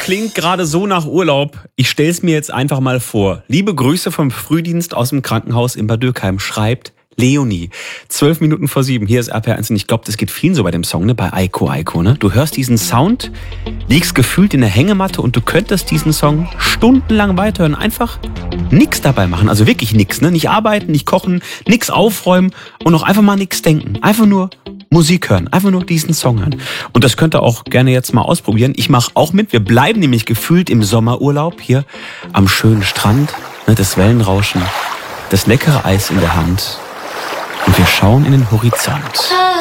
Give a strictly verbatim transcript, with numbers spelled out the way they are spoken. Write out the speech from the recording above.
klingt gerade so nach Urlaub. Ich stell's mir jetzt einfach mal vor. Liebe Grüße vom Frühdienst aus dem Krankenhaus in Bad Dürkheim, schreibt Leonie. Zwölf Minuten vor sieben. Hier ist R P R eins und ich glaube, das geht vielen so bei dem Song, ne? Bei Eiko Eiko, ne? Du hörst diesen Sound, liegst gefühlt in der Hängematte und du könntest diesen Song stundenlang weiterhören. Einfach nix dabei machen. Also wirklich nix, ne? Nicht arbeiten, nicht kochen, nix aufräumen und auch einfach mal nix denken. Einfach nur Musik hören. Einfach nur diesen Song hören. Und das könnt ihr auch gerne jetzt mal ausprobieren. Ich mache auch mit. Wir bleiben nämlich gefühlt im Sommerurlaub hier am schönen Strand. Ne? Das Wellenrauschen, das leckere Eis in der Hand. Und wir schauen in den Horizont.